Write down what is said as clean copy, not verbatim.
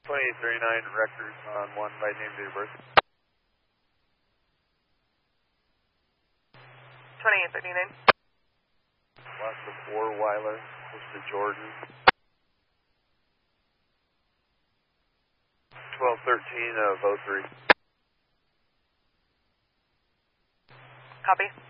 2839 records on 1 by name, date of birth. 2839. Last of 4 Weiler, Mr. Jordan. 1213 of 03. Copy.